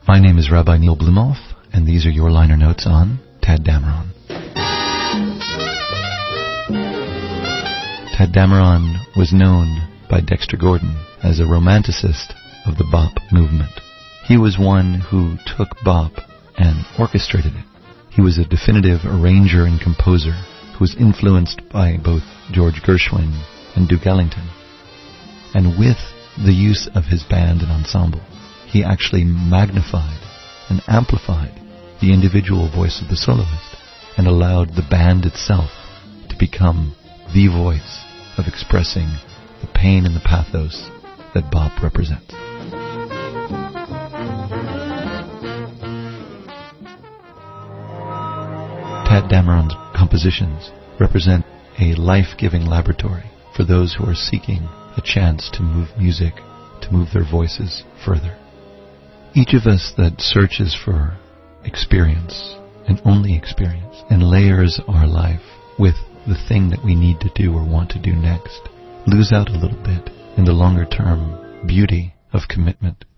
My name is Rabbi Neil Blumoff, and these are your liner notes on Tadd Dameron. Tadd Dameron was known by Dexter Gordon as a romanticist of the bop movement. He was one who took bop and orchestrated it. He was a definitive arranger and composer who was influenced by both George Gershwin and Duke Ellington. And with the use of his band and ensemble, he actually magnified and amplified the individual voice of the soloist and allowed the band itself to become the voice of expressing the pain and the pathos that bop represents. Tadd Dameron's compositions represent a life-giving laboratory for those who are seeking a chance to move music, to move their voices further. Each of us that searches for experience, and only experience, and layers our life with the thing that we need to do or want to do next, lose out a little bit in the longer-term beauty of commitment